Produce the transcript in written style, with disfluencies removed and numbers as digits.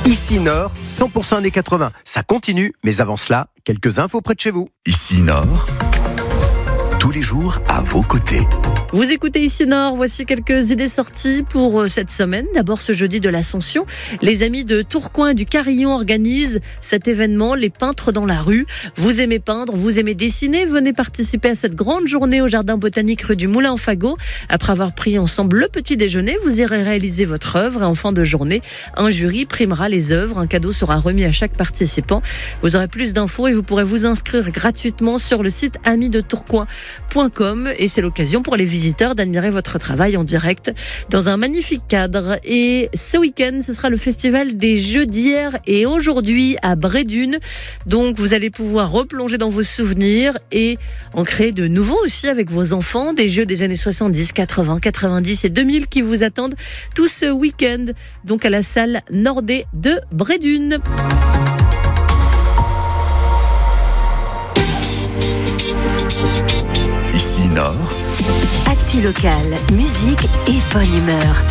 Ici Nord, 100% années 80. Ça continue, mais avant cela, quelques infos près de chez vous. Ici Nord, tous les jours à vos côtés. Vous écoutez Ici Nord, voici quelques idées sorties pour cette semaine. D'abord ce jeudi de l'Ascension, les amis de Tourcoing et du Carillon organisent cet événement, les peintres dans la rue. Vous aimez peindre, vous aimez dessiner, venez participer à cette grande journée au jardin botanique rue du Moulin en Fagot. Après avoir pris ensemble le petit déjeuner, vous irez réaliser votre œuvre et en fin de journée, un jury primera les œuvres. Un cadeau sera remis à chaque participant. Vous aurez plus d'infos et vous pourrez vous inscrire gratuitement sur le site amisdetourcoing.com et c'est l'occasion pour les visiteurs d'admirer votre travail en direct dans un magnifique cadre. Et ce week-end, ce sera le festival des jeux d'hier et aujourd'hui à Brédune. Donc vous allez pouvoir replonger dans vos souvenirs et en créer de nouveaux aussi avec vos enfants. Des jeux des années 70, 80, 90 et 2000 qui vous attendent tout ce week-end. Donc à la salle Nordé de Brédune. Ici Nord, Actu locale, musique et bonne humeur.